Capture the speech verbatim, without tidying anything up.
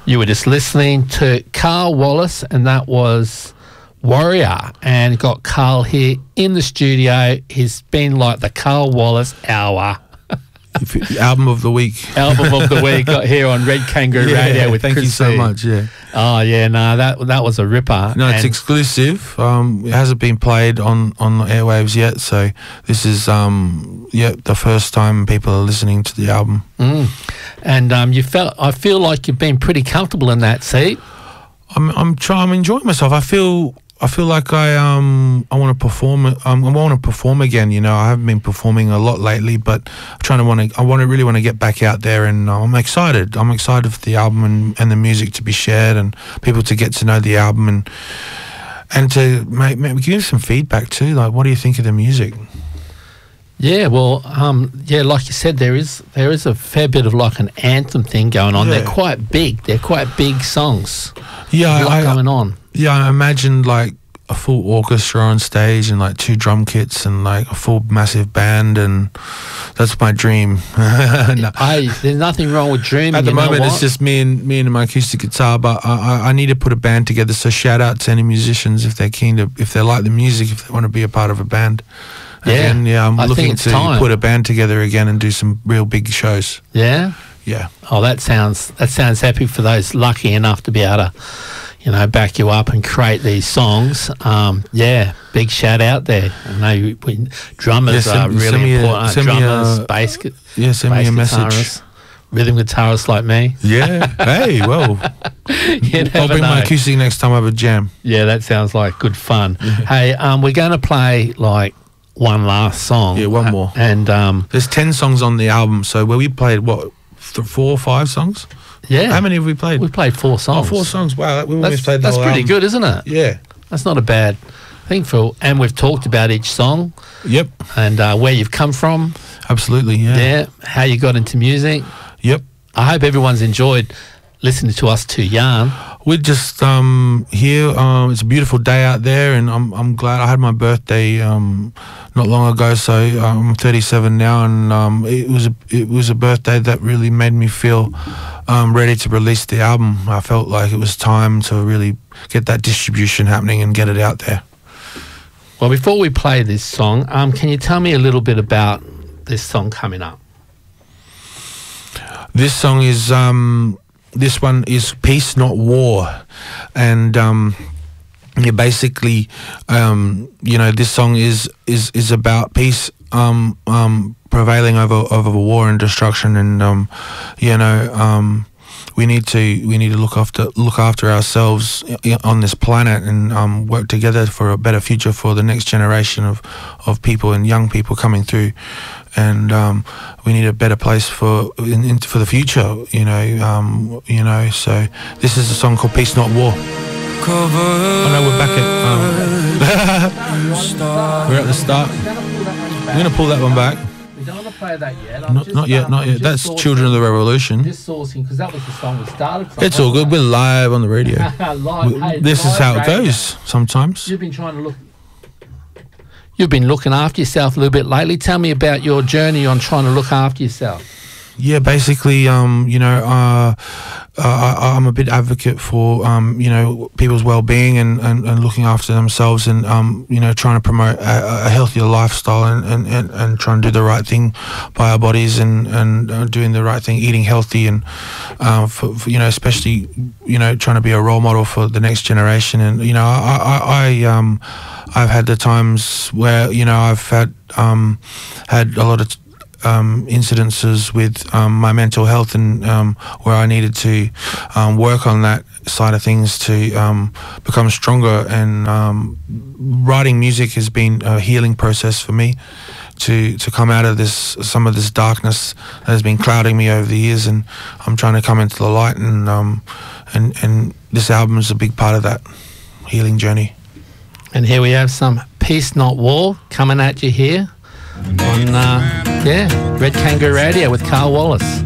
You were just listening to Carl Wallace, and that was Warrior, and got Carl here in the studio. He's been like the Carl Wallace hour. Album of the week. Album of the week got here on Red Kangaroo yeah, Radio with thank Chris you so C. much. Yeah. Oh yeah, no, that that was a ripper. No, it's And exclusive. Um, it hasn't been played on on the airwaves yet, so this is um yeah the first time people are listening to the album. Mm. And um, you felt. I feel like you've been pretty comfortable in that seat. I'm I'm trying. I'm enjoying myself. I feel. I feel like I um I want to perform. Um, I want to perform again. You know, I haven't been performing a lot lately, but I'm trying to want to. I want to really want to get back out there, and uh, I'm excited. I'm excited for the album and, and the music to be shared, and people to get to know the album, and and to make, make give some feedback too. Like, what do you think of the music? Yeah, well, um, yeah, like you said, there is there is a fair bit of like an anthem thing going on. Yeah. They're quite big. They're quite big songs. Yeah, a lot I, going on. Yeah, I imagined like a full orchestra on stage and like two drum kits and like a full massive band, and that's my dream. No. Hey, there's nothing wrong with dreaming. At the you know moment, what? it's just me and me and my acoustic guitar. But I, I, I need to put a band together. So shout out to any musicians if they're keen to, if they like the music, if they want to be a part of a band. Yeah, Again, yeah, I'm I think looking it's to time. put a band together again and do some real big shows. Yeah. Yeah. Oh, that sounds that sounds epic for those lucky enough to be able to, you know, back you up and create these songs. Um, yeah, big shout out there. I know we, we, drummers Yeah, are send- really send me a- important. send me drummers, a- bass, gu- Yeah, send me bass a message. guitarists, rhythm guitarists like me. Yeah. Hey, well, You I'll never bring my know. acoustic next time I have a jam. Yeah, that sounds like good fun. Hey, um, we're going to play like one last song. Yeah, one more. And um, There's ten songs on the album, so where we played what, th- four or five songs? yeah, How many have we played? we played four Oh, songs. four songs. Wow, we almost That's, played the that's whole pretty album. good, isn't it? Yeah. That's not a bad thing for. And we've talked about each song Yep. and uh, where you've come from. Absolutely. Yeah. Yeah, how you got into music. Yep. I hope everyone's enjoyed listening to us two yarn. We're just um, here. Um, it's a beautiful day out there, and I'm I'm glad I had my birthday um, not long ago. So I'm thirty-seven now, and um, it was a it was a birthday that really made me feel um, ready to release the album. I felt like it was time to really get that distribution happening and get it out there. Well, before we play this song, um, can you tell me a little bit about this song coming up? This song is um, this one is Peace Not War, and um, yeah, basically, um, you know, this song is is is about peace um, um, prevailing over over war and destruction, and um, you know, um, we need to we need to look after look after ourselves on this planet and um, work together for a better future for the next generation of of people and young people coming through. And um, we need a better place for in, in, for the future, you know. Um, you know, so this is a song called "Peace Not War." Oh no, we're back at um, we're at the start. We're gonna pull that one back. We don't want to play that yet. I'm Not, just, not yet, um, not I'm yet. just That's sourcing- "Children of the Revolution." Just sourcing because that was the song we started from. It's all good. We're live on the radio. Live, hey, This is live how it radio. goes sometimes. You've been trying to look. You've been looking after yourself a little bit lately. Tell me about your journey on trying to look after yourself. Yeah, basically, um, you know, uh, uh, I, I'm a bit advocate for, um, you know, people's well-being and, and, and looking after themselves and, um, you know, trying to promote a, a healthier lifestyle and, and, and, and trying to do the right thing by our bodies and, and uh, doing the right thing, eating healthy and, uh, for, for, you know, especially, you know, trying to be a role model for the next generation. And, you know, I, I, I um, I've had the times where, you know, I've had, um, had a lot of Um, incidences with um, my mental health and um, where I needed to um, work on that side of things to um, become stronger. And um, writing music has been a healing process for me to to come out of this some of this darkness that has been clouding me over the years, and I'm trying to come into the light, and um, and and this album is a big part of that healing journey. And here we have some Peace Not War coming at you here on uh, yeah Red Kangaroo Radio with Carl Wallace.